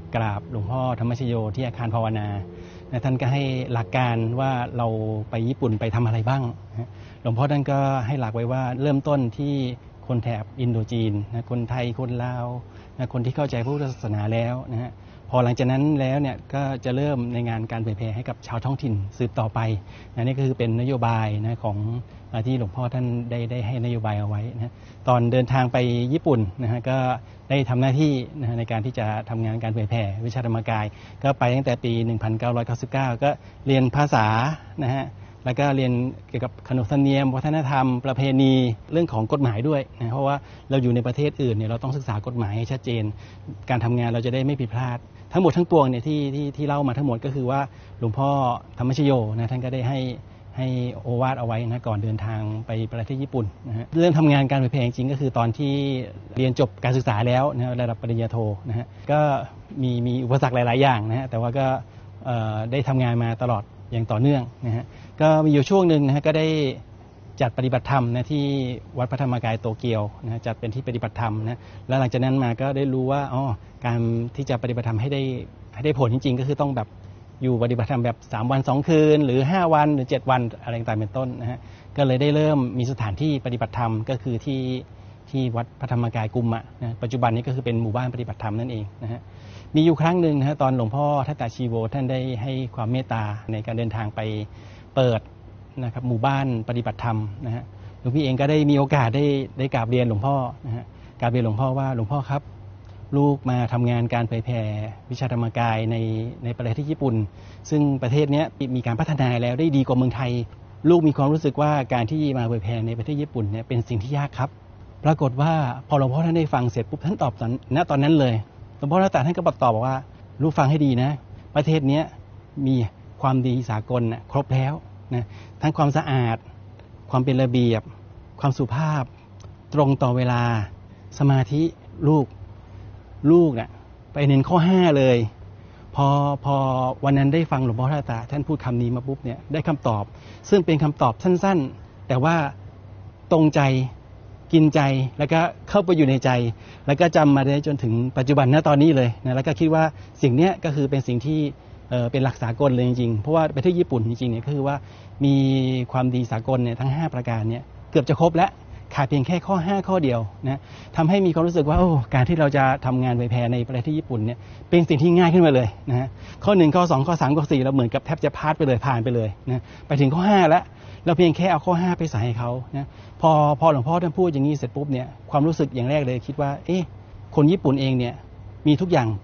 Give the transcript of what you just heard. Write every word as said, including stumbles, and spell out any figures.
กราบหลวงพ่อธรรมชโยที่อาคารภาวนานะท่านก็ให้หลักการว่าเราไปญี่ปุ่นไปทำอะไรบ้างนะหลวงพ่อท่านก็ให้หลักไว้ว่าเริ่มต้นที่คนแถบอินโดจีนนะคนไทยคนลาวนะคนที่เข้าใจพุทธศาสนาแล้วนะฮะพอหลังจากนั้นแล้วเนี่ยก็จะเริ่มในงานการเผยแผ่ให้กับชาวท้องถิ่นสืบต่อไปนะนี่ก็คือเป็นนโยบายนะของที่หลวงพ่อท่านได้ได้ให้นโยบายเอาไว้นะตอนเดินทางไปญี่ปุ่นนะฮะก็ได้ทำหน้าที่นะในการที่จะทำงานการเผยแผ่วิชาธรรมกายก็ไปตั้งแต่ปีหนึ่งพันเก้าร้อยเก้าสิบเก้าก็เรียนภาษานะฮะแล้วก็เรียนเกี่ยวกับขนบธรรมเนียมวัฒนธรรมประเพณีเรื่องของกฎหมายด้วยนะเพราะว่าเราอยู่ในประเทศอื่นเนี่ยเราต้องศึกษากฎหมายให้ชัดเจนการทำงานเราจะได้ไม่ผิดพลาดทั้งหมดทั้งปวงเนี่ยที่ที่ที่เล่ามาทั้งหมดก็คือว่าหลวงพ่อธรรมชโยนะท่านก็ได้ให้ให้โอวาทเอาไว้นะก่อนเดินทางไปประเทศญี่ปุ่นนะฮะเรื่องทำงานการเผยแผ่จริงก็คือตอนที่เรียนจบการศึกษาแล้วนะระดับปริญญาโทนะฮะก็มีมีอุปสรรคหลายๆอย่างนะฮะแต่ว่าก็ได้ทำงานมาตลอดอย่างต่อเนื่องนะฮะก็มีอยู่ช่วงหนึ่งนะฮะก็ได้จัดปฏิบัติธรรมนะที่วัดพระธรรมกายโตเกียวนะจัดเป็นที่ปฏิบัติธรรมนะแล้วหลังจากนั้นมาก็ได้รู้ว่าอ๋อการที่จะปฏิบัติธรรมให้ได้ให้ได้ผลจริงๆก็คือต้องแบบอยู่ปฏิบัติธรรมแบบสามวันสองคืนหรือห้าวันหรือเจ็ดวันอะไรต่างๆเป็นต้นนะฮะก็เลยได้เริ่มมีสถานที่ปฏิบัติธรรมก็คือที่ที่วัดพระธรรมกายกุมะนะปัจจุบันนี้ก็คือเป็นหมู่บ้านปฏิบัติธรรมนั่นเองนะฮะมีอยู่ครั้งหนึ่งนะฮะตอนหลวงพ่อทัตตาชีโวท่านได้ให้ความเมตตาในการเดินทางไปเปิดนะครับหมู่บ้านปฏิบัติธรรมนะฮะหลวงพี่เองก็ได้มีโอกาสได้ได้กราบเรียนหลวงพ่อนะฮะกราบเรียนหลวงพ่อว่าหลวงพ่อครับลูกมาทำงานการเผยแผ่วิชาธรรมกายในในประเทศญี่ปุ่นซึ่งประเทศนี้มีการพัฒนาแล้วได้ดีกว่าเมืองไทยลูกมีความรู้สึกว่าการที่มาเผยแผ่ในประเทศญี่ปุ่นเนี่ยเป็นสิ่งที่ยากครับปรากฏว่าพอหลวงพ่อท่านได้ฟังเสร็จปุ๊บท่านตอบตอนณตอนนั้นเลยหลวงพ่อท่านท่านก็บอกตอบบอกว่าลูกฟังให้ดีนะประเทศนี้มีความดีสากลนะครบแล้วนะทั้งความสะอาดความเป็นระเบียบความสุภาพตรงต่อเวลาสมาธิลูกลูกน่ะไปเน้นข้อห้าเลยพอพอวันนั้นได้ฟังหลวงพ่อท่านท่านพูดคำนี้มาปุ๊บเนี่ยได้คำตอบซึ่งเป็นคำตอบสั้นๆแต่ว่าตรงใจกินใจแล้วก็เข้าไปอยู่ในใจแล้วก็จำมาได้จนถึงปัจจุบันณตอนนี้เลยนะแล้วก็คิดว่าสิ่งนี้ก็คือเป็นสิ่งที่เอ่อเป็นหลักสากลเลยจริงๆเพราะว่าประเทศญี่ปุ่นจริงๆเนี่ยก็คือว่ามีความดีสากลเนี่ยทั้งห้าประการเนี่ยเกือบจะครบแล้วขาดเพียงแค่ข้อห้าข้อเดียวนะทำให้มีความรู้สึกว่าโอ้การที่เราจะทำงานเผยแผ่ในประเทศญี่ปุ่นเนี่ยเป็นสิ่งที่ง่ายขึ้นมาเลยนะฮะข้อหนึ่งข้อสองข้อสามข้อสี่เราเหมือนกับแทบจะพลาดไปเลยผ่านไปเลยนะไปถึงข้อห้าแล้วเราเพียงแค่เอาข้อห้าไปใส่ให้เขานะพอพอหลวงพ่อท่านพูดอย่างนี้เสร็จปุ๊บเนี่ยความรู้สึกอย่างแรกเลยคิดว่าเอ๊ะคนญี่ปุ่นเองเนี่ยมีทุกอย่าง